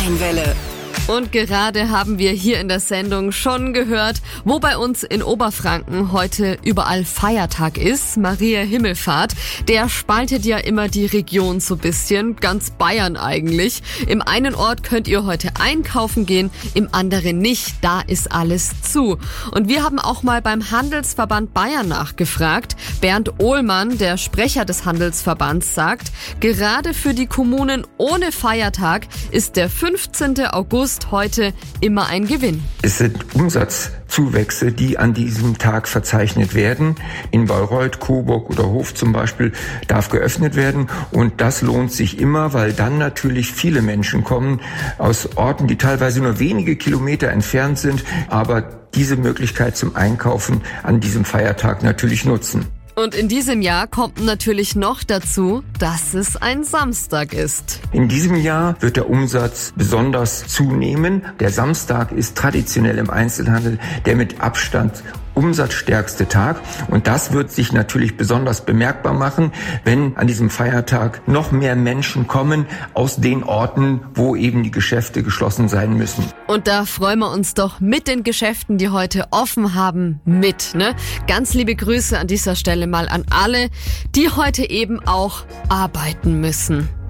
Rheinwelle. Und gerade haben wir hier in der Sendung schon gehört, wo bei uns in Oberfranken heute überall Feiertag ist. Maria Himmelfahrt, der spaltet ja immer die Region so ein bisschen, ganz Bayern eigentlich. Im einen Ort könnt ihr heute einkaufen gehen, im anderen nicht, da ist alles zu. Und wir haben auch mal beim Handelsverband Bayern nachgefragt. Bernd Ohlmann, der Sprecher des Handelsverbands, sagt, gerade für die Kommunen ohne Feiertag ist der 15. August heute immer ein Gewinn. Es sind Umsatzzuwächse, die an diesem Tag verzeichnet werden. In Bayreuth, Coburg oder Hof zum Beispiel darf geöffnet werden. Und das lohnt sich immer, weil dann natürlich viele Menschen kommen aus Orten, die teilweise nur wenige Kilometer entfernt sind, aber diese Möglichkeit zum Einkaufen an diesem Feiertag natürlich nutzen. Und in diesem Jahr kommt natürlich noch dazu, dass es ein Samstag ist. In diesem Jahr wird der Umsatz besonders zunehmen. Der Samstag ist traditionell im Einzelhandel der mit Abstand umsatzstärkste Tag. Und das wird sich natürlich besonders bemerkbar machen, wenn an diesem Feiertag noch mehr Menschen kommen aus den Orten, wo eben die Geschäfte geschlossen sein müssen. Und da freuen wir uns doch mit den Geschäften, die heute offen haben, mit, ne? Ganz liebe Grüße an dieser Stelle mal an alle, die heute eben auch arbeiten müssen.